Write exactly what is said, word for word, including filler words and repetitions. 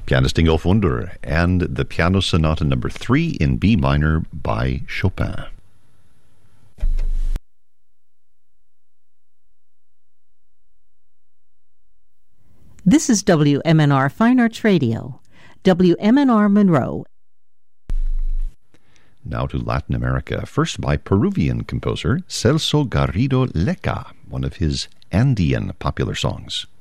Pianist Ingolf Wunder and the Piano Sonata number three in B minor by Chopin. This is W M N R Fine Arts Radio, W M N R Monroe. Now to Latin America, first by Peruvian composer Celso Garrido Leca, one of his Andean popular songs.